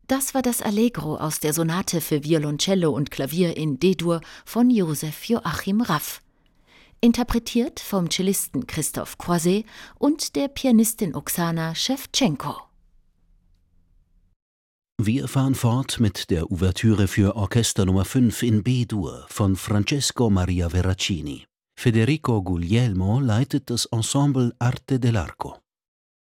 Das war das Allegro aus der Sonate für Violoncello und Klavier in D-Dur von Josef Joachim Raff. Interpretiert vom Cellisten Christoph Croiset und der Pianistin Oksana Schewtschenko. Wir fahren fort mit der Ouvertüre für Orchester Nummer 5 in B-Dur von Francesco Maria Veracini. Federico Guglielmo leitet das Ensemble Arte dell'Arco.